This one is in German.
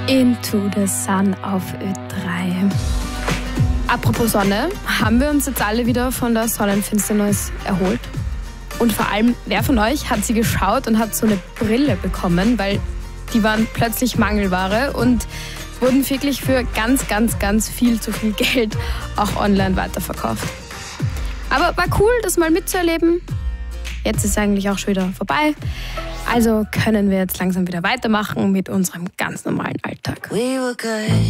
Into the Sun auf Ö3. Apropos Sonne, haben wir uns jetzt alle wieder von der Sonnenfinsternis erholt? Und vor allem, wer von euch hat sie geschaut und hat so eine Brille bekommen, weil die waren plötzlich Mangelware und wurden wirklich für ganz viel zu viel Geld auch online weiterverkauft. Aber war cool, das mal mitzuerleben. Jetzt ist es eigentlich auch schon wieder vorbei. Also können wir jetzt langsam wieder weitermachen mit unserem ganz normalen Alltag.